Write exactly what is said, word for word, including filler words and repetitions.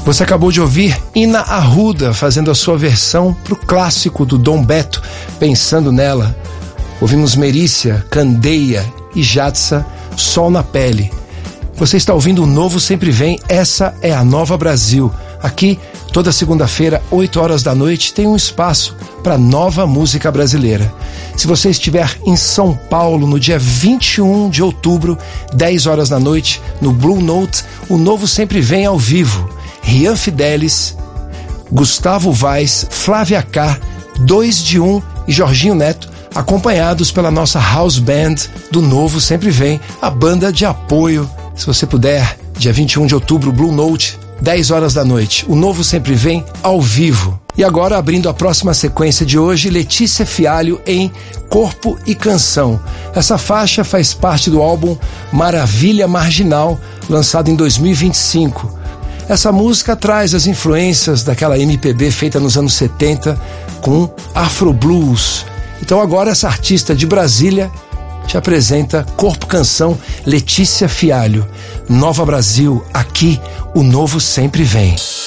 Você acabou de ouvir Ina Arruda fazendo a sua versão pro clássico do Dom Beto, Pensando Nela. Ouvimos Merícia, Candeia e Jatsa, Sol na Pele. Você está ouvindo o Novo Sempre Vem, essa é a Nova Brasil. Aqui, toda segunda-feira, oito horas da noite, tem um espaço para nova música brasileira. Se você estiver em São Paulo no dia vinte e um de outubro, dez horas da noite, no Blue Note, o Novo Sempre Vem ao vivo. Rian Fidelis, Gustavo Vaz, Flávia K, dois de um e Jorginho Neto, acompanhados pela nossa House Band do Novo Sempre Vem, a banda de apoio. Se você puder, dia vinte e um de outubro, Blue Note, dez horas da noite, o Novo Sempre Vem ao vivo. E agora, abrindo a próxima sequência de hoje, Letícia Fialho em Corpo e Canção. Essa faixa faz parte do álbum Maravilha Marginal, lançado em dois mil e vinte e cinco. Essa música traz as influências daquela M P B feita nos anos setenta com Afro Blues. Então agora essa artista de Brasília te apresenta Corpo Canção, Letícia Fialho. Nova Brasil, aqui o Novo Sempre Vem.